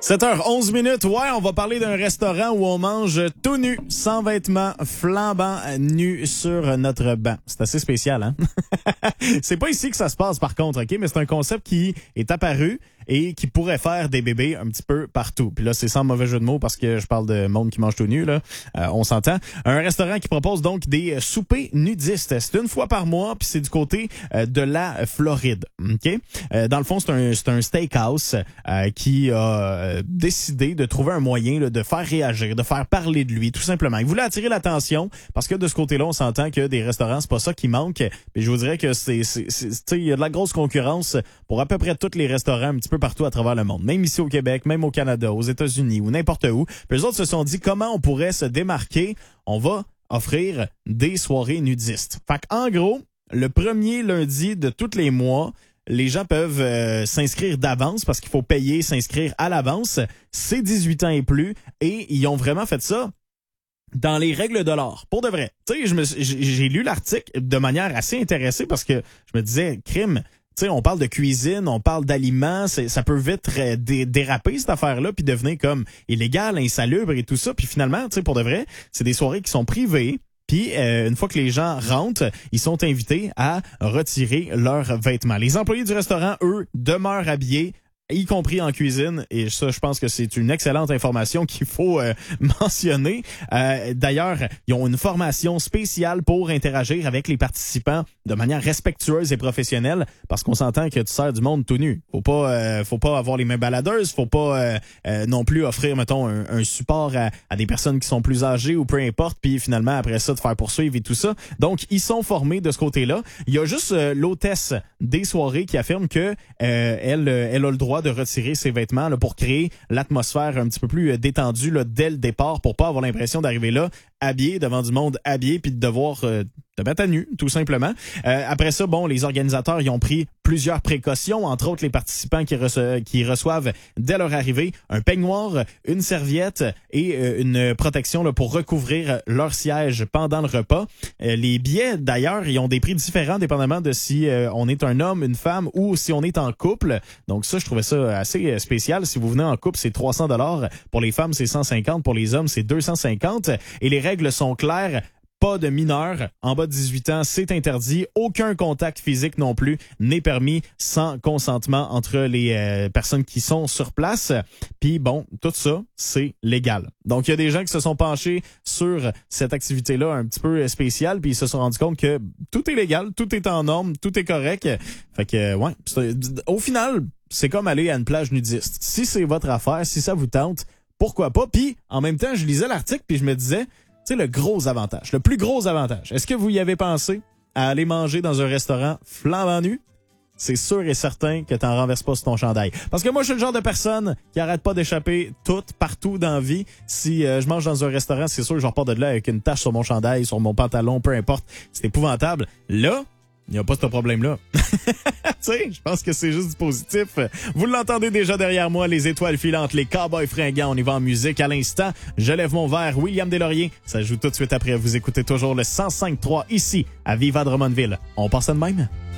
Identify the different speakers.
Speaker 1: 7h11 minutes. Ouais, on va parler d'un restaurant où on mange tout nu, sans vêtements, flambant nu sur notre banc. C'est assez spécial, hein? C'est pas ici que ça se passe, par contre, OK? Mais c'est un concept qui est apparu et qui pourrait faire des bébés un petit peu partout. Puis là, c'est sans mauvais jeu de mots parce que je parle de monde qui mange tout nu, là. On s'entend. Un restaurant qui propose donc des soupers nudistes. C'est une fois par mois, puis c'est du côté de la Floride. OK? Dans le fond, c'est un steakhouse qui a décidé de trouver un moyen là, de faire réagir, de faire parler de lui, tout simplement. Il voulait attirer l'attention parce que de ce côté-là, on s'entend que des restaurants, c'est pas ça qui manque. Mais je vous dirais que il y a de la grosse concurrence pour à peu près tous les restaurants un petit peu partout à travers le monde. Même ici au Québec, même au Canada, aux États-Unis ou n'importe où. Puis les autres se sont dit comment on pourrait se démarquer. On va offrir des soirées nudistes. Fait qu'en gros, le premier lundi de tous les mois, les gens peuvent s'inscrire d'avance parce qu'il faut payer, s'inscrire à l'avance. C'est 18 ans et plus et ils ont vraiment fait ça dans les règles de l'art. Pour de vrai. Tu sais, j'ai lu l'article de manière assez intéressée parce que je me disais, crime, tu sais, on parle de cuisine, on parle d'aliments, ça peut vite déraper cette affaire-là puis devenir comme illégal, insalubre et tout ça. Puis finalement, tu sais, pour de vrai, c'est des soirées qui sont privées. Puis, une fois que les gens rentrent, ils sont invités à retirer leurs vêtements. Les employés du restaurant, eux, demeurent habillés, y compris en cuisine. Et ça, je pense que c'est une excellente information qu'il faut mentionner. D'ailleurs, ils ont une formation spéciale pour interagir avec les participants de manière respectueuse et professionnelle, parce qu'on s'entend que tu sers du monde tout nu. Faut pas avoir les mains baladeuses, faut pas non plus offrir, mettons, un support à des personnes qui sont plus âgées ou peu importe, puis finalement, après ça, te faire poursuivre et tout ça. Donc, ils sont formés de ce côté-là. Il y a juste l'hôtesse des soirées qui affirme que elle a le droit de retirer ses vêtements là, pour créer l'atmosphère un petit peu plus détendue là, dès le départ, pour pas avoir l'impression d'arriver là habillé devant du monde habillé puis de devoir te mettre à nu, tout simplement. Après ça, bon, les organisateurs ils ont pris plusieurs précautions, entre autres les participants qui reçoivent dès leur arrivée un peignoir, une serviette et une protection là, pour recouvrir leur siège pendant le repas. Les billets, d'ailleurs, ils ont des prix différents dépendamment de si on est un homme, une femme ou si on est en couple. Donc ça, je trouvais ça assez spécial. Si vous venez en couple, c'est 300$. Pour les femmes, c'est 150$. Pour les hommes, c'est 250$. Et les règles sont claires. Pas de mineurs en bas de 18 ans, c'est interdit. Aucun contact physique non plus n'est permis sans consentement entre les personnes qui sont sur place. Puis bon, tout ça, c'est légal. Donc, il y a des gens qui se sont penchés sur cette activité-là un petit peu spéciale, puis ils se sont rendus compte que tout est légal, tout est en norme, tout est correct. Fait que, ouais, au final, c'est comme aller à une plage nudiste. Si c'est votre affaire, si ça vous tente, pourquoi pas? Puis, en même temps, je lisais l'article, puis je me disais... C'est le gros avantage, le plus gros avantage. Est-ce que vous y avez pensé à aller manger dans un restaurant flambant nu? C'est sûr et certain que t'en renverses pas sur ton chandail. Parce que moi, je suis le genre de personne qui arrête pas d'échapper partout dans la vie. Si je mange dans un restaurant, c'est sûr que je repars de là avec une tache sur mon chandail, sur mon pantalon, peu importe. C'est épouvantable. Là, il n'y a pas ce problème-là. Tu sais, je pense que c'est juste du positif. Vous l'entendez déjà derrière moi, les étoiles filantes, les cowboys fringants. On y va en musique à l'instant. Je lève mon verre. William Deslauriers, ça joue tout de suite après. Vous écoutez toujours le 105.3 ici, à Viva Drummondville. On passe ça de même?